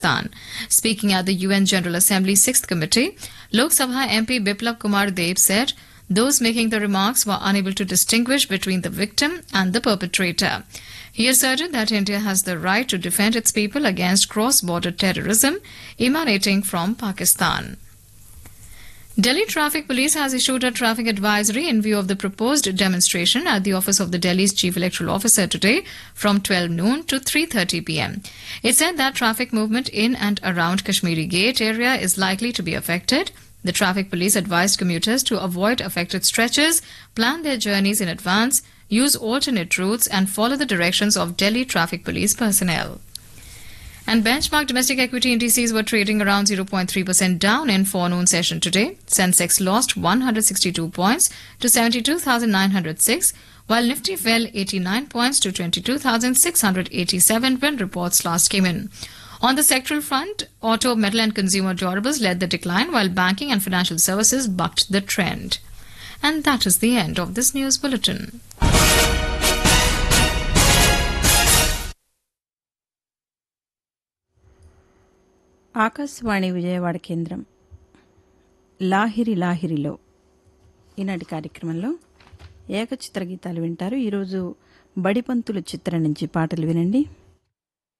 Pakistan. Speaking at the UN General Assembly's 6th Committee, Lok Sabha MP Biplab Kumar Deb said those making the remarks were unable to distinguish between the victim and the perpetrator. He asserted that India has the right to defend its people against cross-border terrorism emanating from Pakistan. Delhi Traffic Police has issued a traffic advisory in view of the proposed demonstration at the office of the Delhi's Chief Electoral Officer today from 12 noon to 3:30 p.m. It said that traffic movement in and around Kashmiri Gate area is likely to be affected. The Traffic Police advised commuters to avoid affected stretches, plan their journeys in advance, use alternate routes and follow the directions of Delhi Traffic Police personnel. And benchmark domestic equity indices were trading around 0.3% down in forenoon session today. Sensex lost 162 points to 72,906, while Nifty fell 89 points to 22,687 when reports last came in. On the sectoral front, auto, metal and consumer durables led the decline, while banking and financial services bucked the trend. And that is the end of this news bulletin. Akashvani Vijayawada కేంద్రం లాహిరి లాహిరిలో ఈనాటి కార్యక్రమంలో ఏకచిత్ర గీతాలు వింటారు. ఈరోజు బడిపంతులు చిత్రం నుంచి పాటలు వినండి.